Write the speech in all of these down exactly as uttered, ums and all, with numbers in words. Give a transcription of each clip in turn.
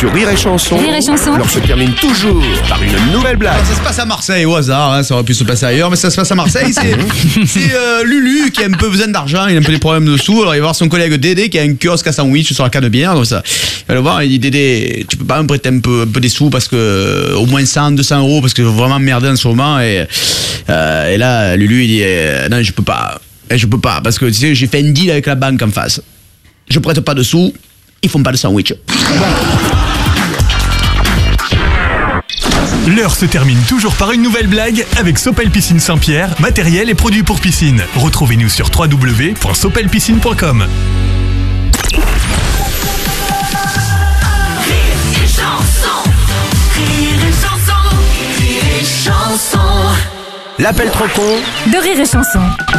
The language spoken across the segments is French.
Sur Rire et Chanson, Rire et Chanson. l'on se termine toujours par une nouvelle blague. Alors, ça se passe à Marseille au hasard, hein, ça aurait pu se passer ailleurs, mais ça se passe à Marseille. C'est, c'est euh, Lulu qui a un peu besoin d'argent, il a un peu des problèmes de sous. Alors il va voir son collègue Dédé qui a un kiosque à sandwich sur la Canebière. Donc ça, il va le voir, il dit Dédé, tu peux pas me prêter un peu, un peu des sous parce que euh, au moins cent, deux cents euros parce que je veux vraiment merder en ce moment. Et, euh, et là Lulu il dit euh, non je peux pas, je peux pas parce que tu sais j'ai fait un deal avec la banque en face. Je prête pas de sous, ils font pas de sandwich. L'heure se termine toujours par une nouvelle blague avec Sopel Piscine Saint-Pierre, matériel et produits pour piscine. Retrouvez-nous sur w w w point sopel piscine point com. L'appel trop con de Rire et Chanson.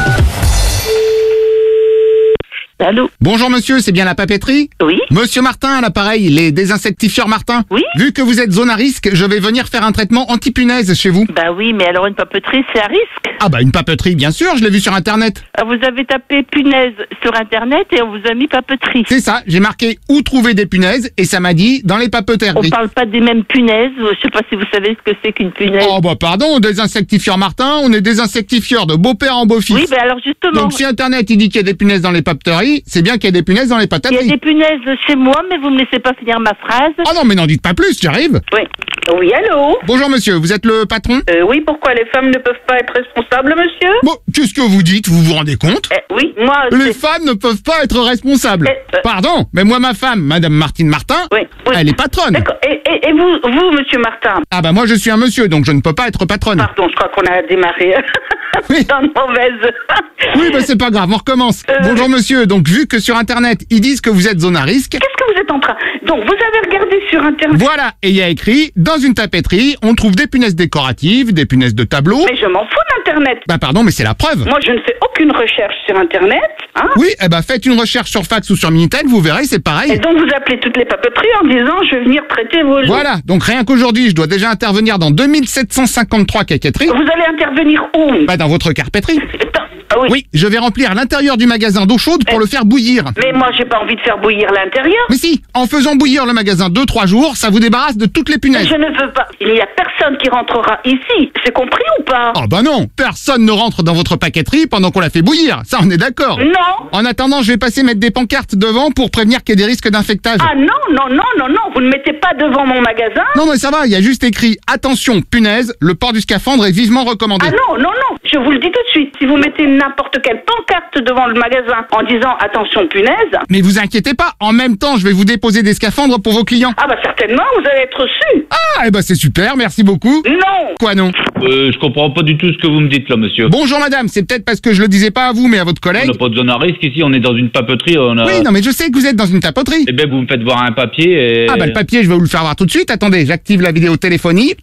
Allô? Bonjour monsieur, c'est bien la papeterie? Oui? Monsieur Martin à l'appareil, les désinsectifieurs Martin. Oui? Vu que vous êtes zone à risque, je vais venir faire un traitement anti-punaise chez vous. Bah oui, mais alors une papeterie, c'est à risque. Ah bah une papeterie, bien sûr, je l'ai vu sur internet. Ah, vous avez tapé punaise sur internet et on vous a mis papeterie. C'est ça, j'ai marqué où trouver des punaises et ça m'a dit dans les On papeteries. parle pas des mêmes punaises, je sais pas si vous savez ce que c'est qu'une punaise. Oh bah pardon, désinsectifieurs Martin, on est désinsectifieurs de beau-père en beau-fils. Oui, bah alors justement, Donc si internet il dit qu'il y a des punaises dans les papeteries, c'est bien qu'il y a des punaises dans les il y a patateries. des punaises chez moi, mais vous me laissez pas finir ma phrase. Oh non mais n'en dites pas plus, j'arrive. Oui. Oui, allô? Bonjour monsieur, vous êtes le patron? Euh, oui, pourquoi les femmes ne peuvent pas être responsables, monsieur? Bon, qu'est-ce que vous dites, vous vous rendez compte? Eh, oui, moi, Les c'est... femmes ne peuvent pas être responsables. Eh, euh- Pardon, mais moi ma femme, Madame Martine Martin, Oui, oui. elle est patronne. D'accord. Et, et, et vous, vous, monsieur Martin? Ah bah moi je suis un monsieur, donc je ne peux pas être patronne. Pardon, je crois qu'on a démarré Oui. dans une mauvaise... Oui, bah c'est pas grave, on recommence. Euh- Bonjour monsieur, donc vu que sur internet ils disent que vous êtes zone à risque, Qu'est-ce que vous êtes en train... Donc, vous avez regardé sur internet... voilà, et il y a écrit, dans une tapeterie, on trouve des punaises décoratives, des punaises de tableau. Mais je m'en fous d'Internet. Bah pardon, mais c'est la preuve. Moi, je ne fais aucune recherche sur Internet. Hein. Oui, eh bah faites une recherche sur fax ou sur Minitel, vous verrez, c'est Et pareil. donc, vous appelez toutes les papeteries en disant, je vais venir traiter vos gens. Voilà, donc rien qu'aujourd'hui, je dois déjà intervenir dans deux mille sept cent cinquante-trois caquetteries. Vous allez intervenir où? Bah dans votre carpetterie. Attends, ah oui. Oui, je vais remplir l'intérieur du magasin d'eau chaude pour Eh. le faire bouillir. Mais moi, j'ai pas envie de faire bouillir l'intérieur. Mais si, en faisant bouillir le magasin deux trois jours, ça vous débarrasse de toutes les punaises. Je ne veux pas. Il n'y a personne qui rentrera ici. C'est compris ou pas? Oh bah non, personne ne rentre dans votre paqueterie pendant qu'on la fait bouillir, ça on est d'accord. Non. En attendant, je vais passer mettre des pancartes devant pour prévenir qu'il y a des risques d'infectage. Ah non, non, non, non, non. Vous ne mettez pas devant mon magasin. Non mais ça va, il y a juste écrit « Attention, punaise, le port du scaphandre est vivement recommandé Ah non, non, non. Je vous le dis tout de suite. Si vous mettez n'importe quelle pancarte devant le magasin en disant, attention, punaise. » Mais vous inquiétez pas, en même temps, je vais vous déposer des scaphandres pour vos clients. Ah bah certainement, vous allez être reçu. Ah, eh ben c'est super, merci beaucoup. Non. Quoi non? Euh, je comprends pas du tout ce que vous me dites là, monsieur. Bonjour madame, c'est peut-être parce que je le disais pas à vous mais à votre On collègue. n'a pas de zone à risque ici, on est dans une papeterie. On a... Oui, non mais je sais que vous êtes dans une tapoterie. Eh bien, vous me faites voir un papier et... Ah bah le papier, je vais vous le faire voir tout de suite. Attendez, j'active la vidéo téléphonie.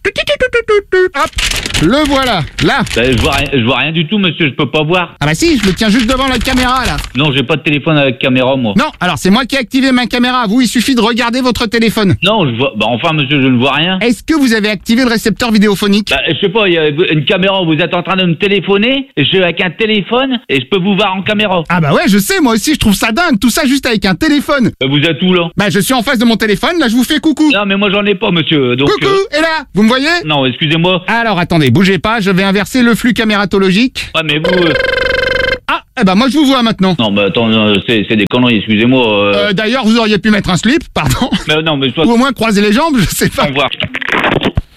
Hop, le voilà, là. Ben, je, vois rien, je vois rien du tout, monsieur, je peux pas voir. Ah bah si, je le tiens juste devant la caméra là. Non, j'ai pas de téléphone avec caméra, moi. Non, alors c'est moi qui ai activé ma caméra. Vous, il suffit de regarder votre téléphone. Non, je vois... Bah, enfin, monsieur, je ne vois rien. Est-ce que vous avez activé le récepteur vidéophonique? Bah, je sais pas, il y a une caméra, vous êtes en train de me téléphoner, et je suis avec un téléphone, et je peux vous voir en caméra. Ah bah ouais, je sais, moi aussi, je trouve ça dingue. Tout ça juste avec un téléphone. Bah, vous êtes où, là? Bah je suis en face de mon téléphone, là je vous fais coucou. Non, mais moi, j'en ai pas, monsieur, donc... Coucou, euh, et là, vous me voyez? Non, excusez-moi. Alors attendez, bougez pas, je vais inverser le flux camératologique. Ouais, mais vous... euh, Ah, eh ben moi je vous vois maintenant. Non, mais attends, non, c'est c'est des conneries, excusez-moi. Euh... Euh, d'ailleurs, vous auriez pu mettre un slip, pardon. Mais non, mais je dois... Ou au moins croiser les jambes, je sais pas. Au revoir.